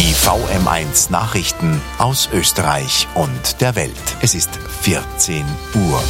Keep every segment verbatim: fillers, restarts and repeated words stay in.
Die V M eins Nachrichten aus Österreich und der Welt. Es ist vierzehn Uhr.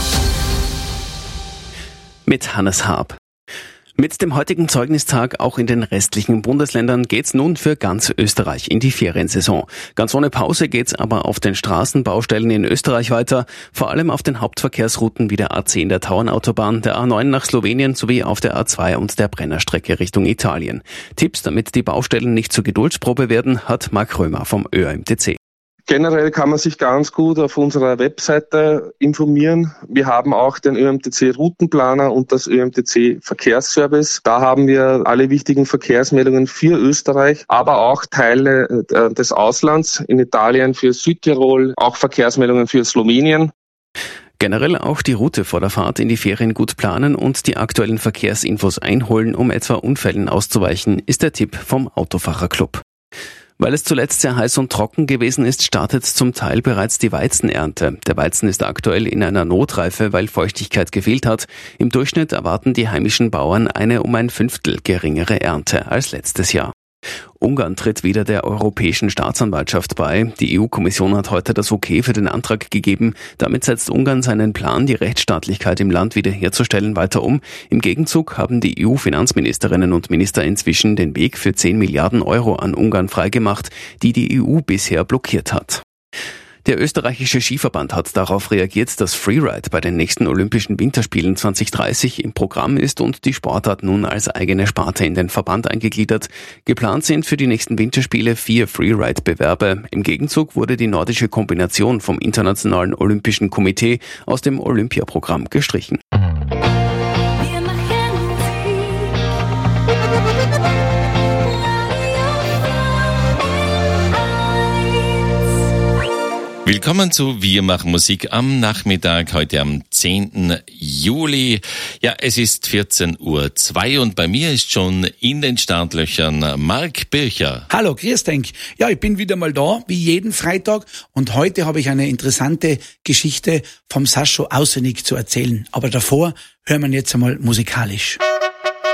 Mit Hannes Haab. Mit dem heutigen Zeugnistag auch in den restlichen Bundesländern geht's nun für ganz Österreich in die Feriensaison. Ganz ohne Pause geht's aber auf den Straßenbaustellen in Österreich weiter, vor allem auf den Hauptverkehrsrouten wie der A zehn der Tauernautobahn, der A neun nach Slowenien sowie auf der A zwei und der Brennerstrecke Richtung Italien. Tipps, damit die Baustellen nicht zur Geduldsprobe werden, hat Marc Römer vom Ö M T C. Generell kann man sich ganz gut auf unserer Webseite informieren. Wir haben auch den Ö M T C Routenplaner und das Ö M T C Verkehrsservice. Da haben wir alle wichtigen Verkehrsmeldungen für Österreich, aber auch Teile des Auslands, in Italien für Südtirol, auch Verkehrsmeldungen für Slowenien. Generell auch die Route vor der Fahrt in die Ferien gut planen und die aktuellen Verkehrsinfos einholen, um etwa Unfällen auszuweichen, ist der Tipp vom Autofahrerclub. Weil es zuletzt sehr heiß und trocken gewesen ist, startet zum Teil bereits die Weizenernte. Der Weizen ist aktuell in einer Notreife, weil Feuchtigkeit gefehlt hat. Im Durchschnitt erwarten die heimischen Bauern eine um ein Fünftel geringere Ernte als letztes Jahr. Ungarn tritt wieder der Europäischen Staatsanwaltschaft bei. Die E U-Kommission hat heute das Okay für den Antrag gegeben. Damit setzt Ungarn seinen Plan, die Rechtsstaatlichkeit im Land wiederherzustellen, weiter um. Im Gegenzug haben die E U-Finanzministerinnen und Minister inzwischen den Weg für zehn Milliarden Euro an Ungarn freigemacht, die die E U bisher blockiert hat. Der österreichische Skiverband hat darauf reagiert, dass Freeride bei den nächsten Olympischen Winterspielen zwanzig dreißig im Programm ist und die Sportart nun als eigene Sparte in den Verband eingegliedert. Geplant sind für die nächsten Winterspiele vier Freeride-Bewerbe. Im Gegenzug wurde die nordische Kombination vom Internationalen Olympischen Komitee aus dem Olympiaprogramm gestrichen. Willkommen zu Wir machen Musik am Nachmittag, heute am zehnten Juli. Ja, es ist vierzehn Uhr zwei und bei mir ist schon in den Startlöchern Marc Bircher. Hallo, grüß denk. Ja, ich bin wieder mal da, wie jeden Freitag, und heute habe ich eine interessante Geschichte vom Sascho Ausenig zu erzählen. Aber davor hören wir jetzt einmal musikalisch.